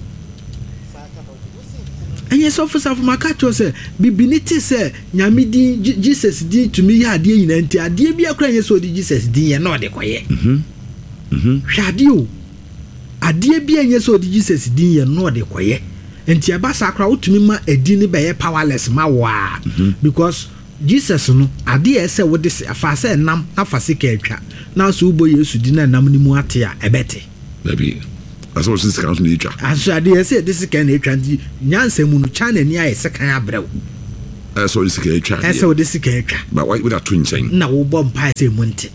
enye sofo safo makacho se bibiniti se nyame din Jesus din tumi ya ade nyina nti ade bi akora enye so di Jesus din ye no de koye mhm mhm hwade o ade bi enye so di Jesus din ye no de koye nti abasa akora utumi ma edi ni be ye powerless ma wa because Jesus no ade ese wo de afa se nam afa se ka atwa na so ubo Yesu din na nam ni mu ate a ebete Maybe as well since council nature. As I did say, this is can a transi, Nansen Munuchan near a second abroad. I saw this nature. I saw this nature. But why without twin saying? Now, bomb pies a monte.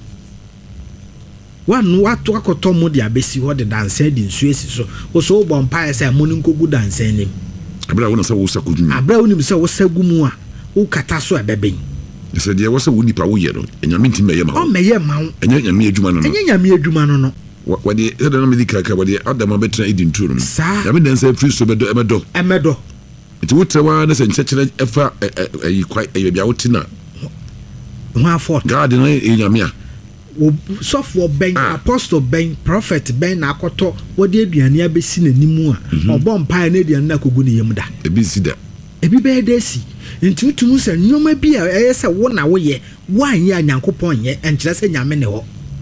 One what to a cotomo de abesi what the dance said in Swiss so was all bomb pies and moninco good dance him. I want to say was a good I brown himself was Sagumua, who catasso a baby. He said there was a woody power yellow, and your minty mayor, oh, mayor mount, and you're mere Jumano, and you're mere Jumano. What the other medical car, what the other better eating to them. Sir, I mean, then say, free so bedo, emedo, emedo. It would say one and such a effort, a quite a yaoutina. One for garden in Yamia. Software Ben, Apostle Ben, Prophet Ben, Akoto, what did you near be seen anymore? Or bomb pioneer and Nakuguni Yamda. A busy that. A be desi. Into two months and you may be a S a one away, one year Yanko Point and just a Yamene.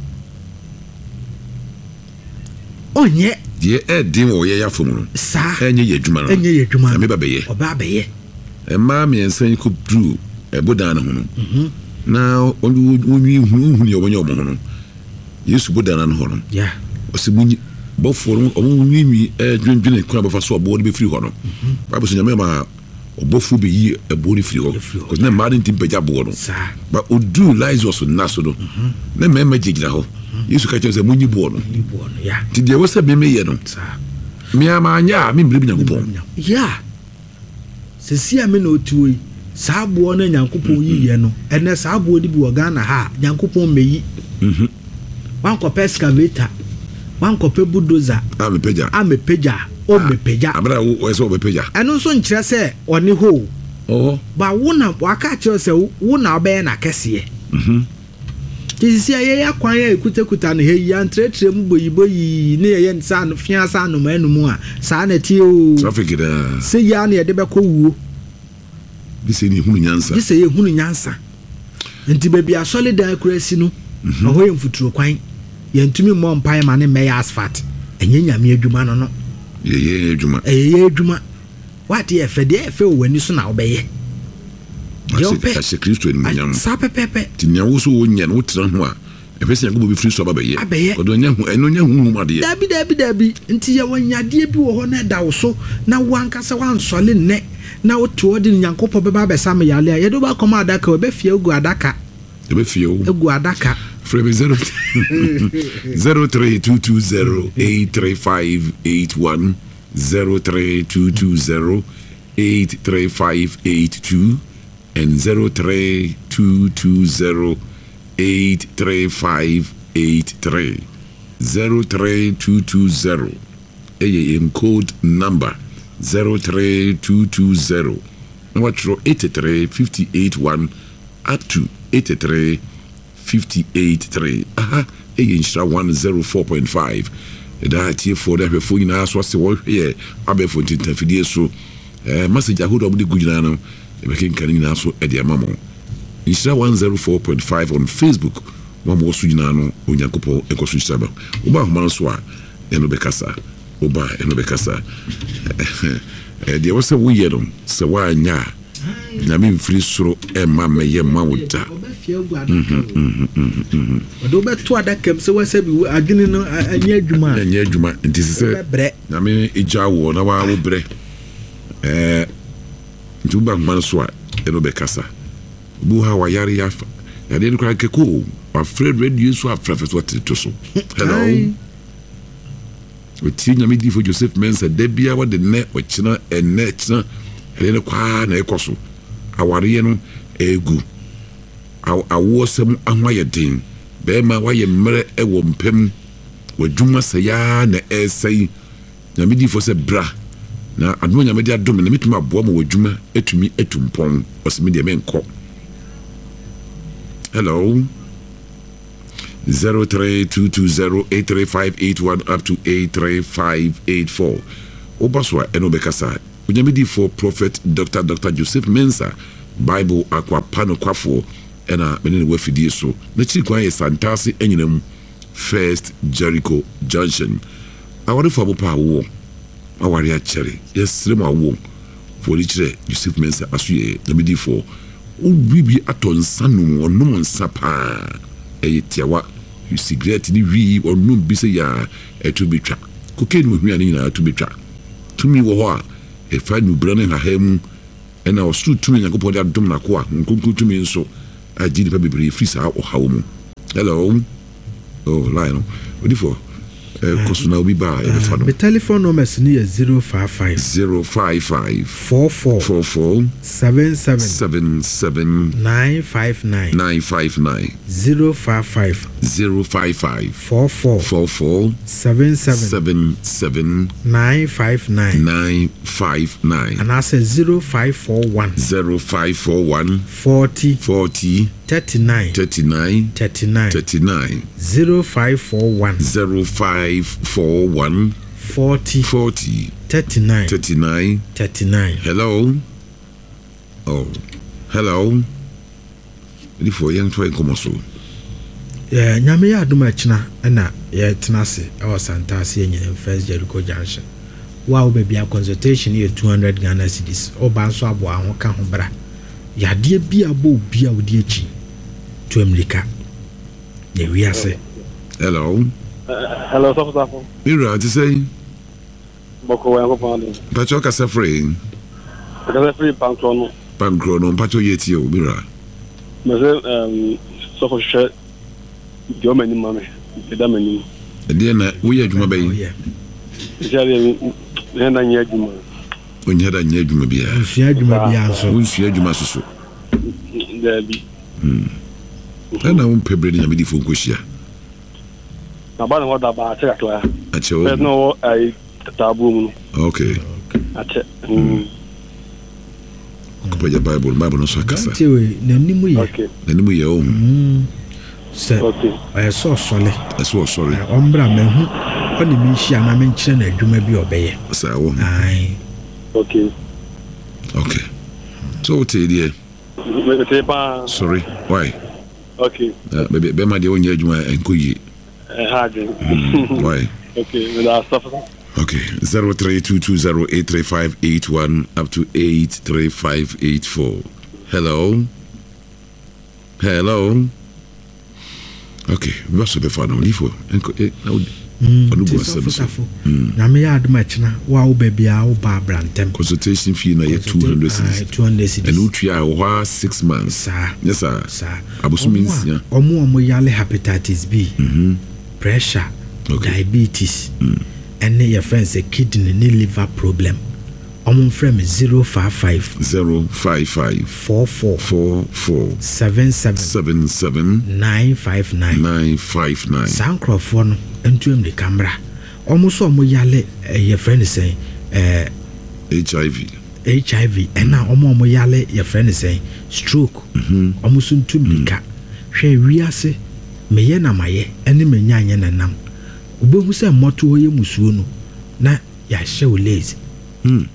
Oh, yeah. Dear Ed Dim or Yafum, sir, and ye Juman, and ye Juman, maybe or Baby. And mammy and Saint Cook drew a Budana. Now, when you knew when you're mono, used to put down on Honor. Yeah, was a both for only me a drinking a crab of a saw body be free honor. I was in a member or both will be a body free because no matter in Timpajabo, sir, but would do lies also Nasodo. No man magic now. Used to catch us a moony born. Yeah, did there was a meme, sir? Me, I'm ya, I mean, believing a good yeah. Cecilia Mino to saa boɔ no Nyankopɔn yiye no ɛnɛ saa boɔ di bi wɔ Ghana ha Nyankopɔn meyi mhm wankɔpɛ excavator wankɔpɛ bulldozer amepeja amepeja o mepeja abra wo ɛsɛ o mepeja ɛno nso nkyerɛ sɛ ɔne ho oh ba wo na waka kyerɛ sɛ wo na ɔbɛyɛ na kɛseɛ mhm tisi aye ya kwan ya ekutakuta no he ya ntretre mu boyiboyi ne ye nsa no fia sa no manu mu a saa na tie o traffic da se ya na ye de bɛkɔ wuo dise ni hunu nyansa dise ye hunu nyansa nti ba bia solid accuracy no ho ye mfuturo kwan ye ntumi mmɔ mpae ma ne mɛyɛ asphalt enye nyame adwuma no no ye ye adwuma eh ye adwuma what ye fɛ de fɛ o wani so na obɛyɛ Ase Kristo ni nyam. Sa pepepe. Ti nyawo so wonya no tra ho a. E pese nyago bo bi free so ababeye. Odo nya hu eno nya hu mu ade. Dabi dabi dabi. Nti ye wonyade bi wo ho na da wo so na wankasa wansole ne. Na wo to odi nyankopɔ beba besa me yale a ye do ba koma adaka we be fie egu adaka. E be fie o. Egu adaka. Free zero zero three two two zero eight three five eight one zero three two two zero eight three five eight two and zero three two two zero eight three five eight three zero three two two zero A M code number zero three two two zero watch eighty-three fifty-eight one up to eighty-three fifty-eight aha A M one oh four point five that here for the phone in us was the here abe for tinta so eh message ahold of the good no making can also at the amamo. Insha one oh four point five on Facebook. One more Sujinano, Unyakopo, Eco Saba. Oba Manswa, Enobekasa, Oba Enobekasa. There was a weird on Sawa Nya. Namin free sro and mamma Yamawuta. Odoba to that came so I said, I didn't know a near Juma and near Juma, and this is a bread. I mean, Ijawo, now I will bread. Eh. Tuba Manswa, Enobekasa. Buha Wayari Yafa. I didn't cry Keko. Afraid red use for preface what to so. Hello. With Tina Midi for Joseph Mensa, Debia, what the net, what China and net, and then a quan ecoso. Awariano, egu. I was some amaya ding. Bema, why you murder a woman pem, with Juma Saya, ne air say, Namidi for se bra. Na admo nya media dom na mituma boa mo wadwuma etumi etumpon os media men ko. Hello zero three two two zero eight three five eight one up to eight three five eight four Obaswa Enobekasa unyamedi for Prophet Doctor Doctor Joseph Mensa Bible akwa pano kwafo ena menene wafidie so na chiri kwan ye santase enyinam First Jericho Junction awore fo abopa wo awari achere yes remo awo for lichire Joseph Mensa asuye na medi for ubibi atonsanu onum nsapa eye tiawa cigarette ni wi or no bi say ya e to be twa cocaine wo hia ni na to be twa to me wo ho a e fa nu brane ha ha mu e na o stu to me nyakopo da dom na ko a nkunku to me nso a gidi pa bebre free sa o ha wo mu. Hello. Oh, line. What do for? Because now we buy the telephone number is near zero five five zero five five four four four four seven seven seven seven nine five nine nine five nine zero five five zero five five four four four four seven seven seven seven nine five nine nine five nine and I say zero five four one zero five four one forty forty thirty nine thirty nine thirty nine thirty nine zero five four one zero five four one forty forty thirty nine thirty nine thirty nine. Hello. Oh, hello. Ready for young try come so. Yeah, nyame ya aduma china na ya tenase awa santase yenye first Jericho Junction. Wow baby a consultation here two hundred Ghana cedis. Oba nso abo a ho ka ho bra. Ya de bia bo bia odi echi. To America. Ye wi ase. Hello. Uh, hello, Safo Safo. Mira, to say. Boko wa ko pande. Pacho ka safre. Ka safre pankro no. Pankro no pacho yeti o Mira. Mase um Safo she di o mani mame. Di da mani. E de na wo ye adwuma bayi. Jare ne na nya adwuma. Onye da nya adwuma bia. Nsia adwuma bia so. Nsia adwuma soso. Da bi. Hmm. Ana un pebre ni amidi fo nkohia. Na ba na ho da ba che akla. Ache o. But no ai tabu mu. Okay. Ache. Mm. Ko ya Bible, Bible no so akasa. Ati we na nimu ye. Okay. Na nimu ye o. Mm. Se. Okay. I so sole. I so sorry. Ombra me hu. Oni mi hia na me nkyere na adwuma bi obeye. Sa wo. Ai. Okay. Okay. So what idea? Me te pa. Sorry. Why? Okay. Uh, be be ma de onye adwuma enkoyi. Eh hard. Why? Okay, with our stuff. Okay, zero three two two zero eight three five eight one up to eight three five eight four. Hello? Hello? Okay, what's the phone on for? Name ya aduma china wa wo bebia wo ba brantem. Consultation fee na ye two hundred cedis. two hundred cedis. And utua wa six months. Sir. Yes sir. Sir. Abusumins ya. Omo omo yale hepatitis B. Mhm. Pressure. Okay. Diabetes. Mm. And your friends a kidney ni liver problem. Omo frame zero five five zero five five four four four four seven seven seven seven nine five nine nine five nine. Sankrofo no entuem de camera. Omo so omo yale your friend say eh H I V. H I V and now omo omo yale your friend say stroke. Mhm. Omo so ntum nika. Hwe wiase meye na maye ene menya anya nanam. Obehu se moto hoye musuo no na ya hye lazy. Hmm.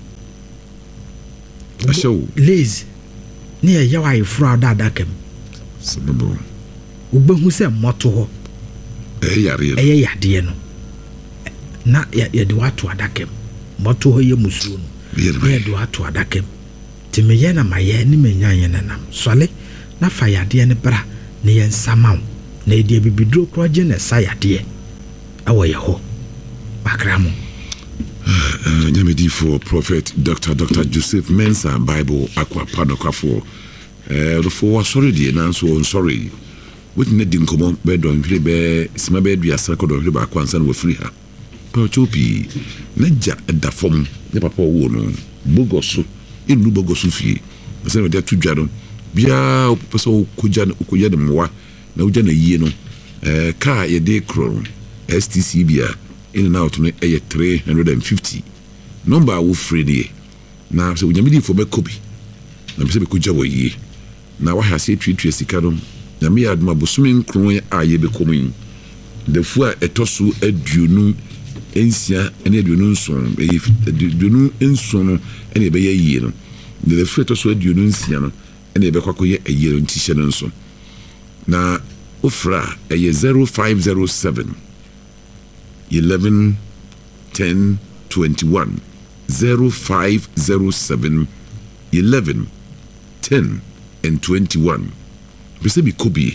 Asho lazy ne ya yawa ifra da dakam. sababo. Obehu se moto ho Eh yare. eye yade no. Na ya ya de wato adakam. Moto hoye musuo no. Ya de wato adakam. Ti meye na maye ene menya anya nanam. Sole na fa yade ne bra ne yen samaw. Na edi bibidro kroje na sa yade. Awo ye ho. Bakramo. Uh, Nyamedi for Prophet Doctor Doctor Joseph Mensah Bible Aqua Panokafo. Uh, for sorry, dear, Nanso, sorry. With Nedin Common bed on Ribe, Smabe, be a circle of Riba Quansan with free her. Perchopi, Nedja at the form, the papa wono, Bogosu, in Lubogosufi. The same with that two jadon. Bia, Paso Kujan Ukuyadamwa, no Jana Yeno, uh, car a day crown, S T C Bia. In and out me a three hundred and fifty. Number wo Friday. Now so we need for me copy. Na be se be kuja wo yi. Na wa ha se twetwe sika no. Na me yad ma bosumin kron a ye be komin. The fu a etoso aduonu ensia ene aduonu nson e aduonu nson no ene be ye yi no. The fu etoso aduonu nsia no ene be kwakoye ayi no ntihye no nso. Na ofra e zero five zero seven eleven ten twenty-one zero five zero seven eleven ten and twenty-one. Bese bi kobi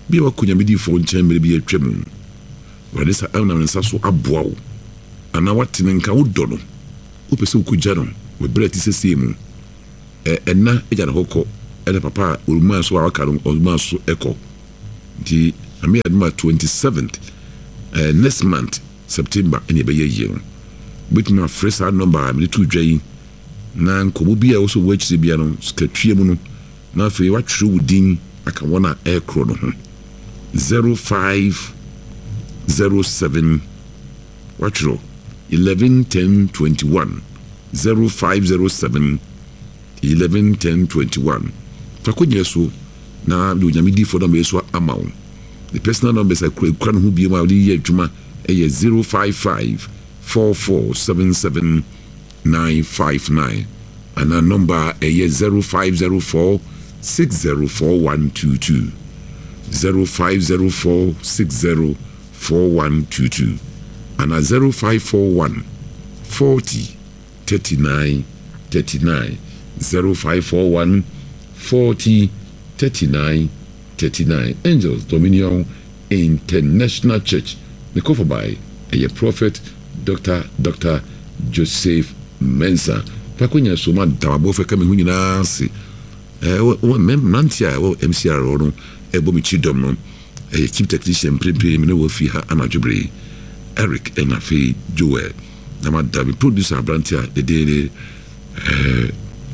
bi wa kunya bi di fo nchen mere bi atwam wade sa ana nsa so aboa wo ana watene nka wo dɔ no wo pese wo kugya no we breti sese mu eh enna eja na hokɔ ɛna papa oluma so aka no oluma so ɛkɔ di ami adma twenty-seventh uh, next month September ɛna be ye no bit my fresh number me to dwai na nkomo bia wo so wo akiri bia no skatue mu no na fe wa twere wudin aka wona aircrow no ho zero five zero seven watchro eleven ten twenty-one zero five zero seven eleven ten twenty-one fakonya so na do nyame di for number so amawo the personal numbers are kwan ho bi ma di adwuma e zero five five four four seven seven nine five nine and a number e zero five zero four six zero four one two two zero five zero four six zero four one two two and a zero five four one forty thirty-nine thirty-nine zero five four one forty thirty-nine thirty-nine Angels Dominion International Church the cover by a prophet Doctor Doctor Joseph Mensah fakonya so ma dawabo fe kame hu nyina se eh wo mem nantia wo M C R no e bo mi chidom no e chief technician prepare me no wo fi ha anadwobre Eric and Afi Joel na ma da producer brantia de de eh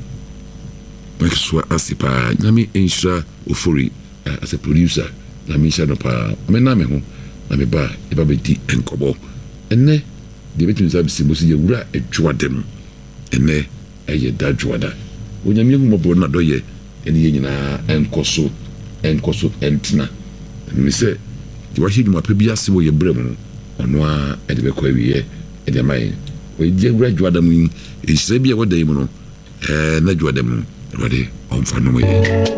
so asipa nyame enhira ofori as a producer na mi sha no pa me na me ho na me ba e ba be di enkobo enne de betu sa bisi bosi ye wura edwadem enne eye da dwada onyame hu mobo na do ye ene ye nyina enkoso enkoso entina mi se di wa hiduma pe bi ase wo ye brem ono a e de be kwa wiye e de mai o je wura dwada mu e hire bi e woda yi mu no eh na dwada mu wade on fa no ye